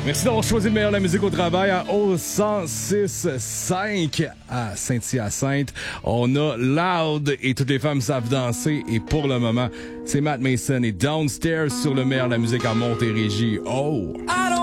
Merci d'avoir choisi le meilleur de la musique au travail au 106.5 à Saint-Hyacinthe. On a Loud et toutes les femmes savent danser. Et pour le moment, c'est Matt Mason et Downstairs sur le meilleur de la musique à Montérégie. Oh!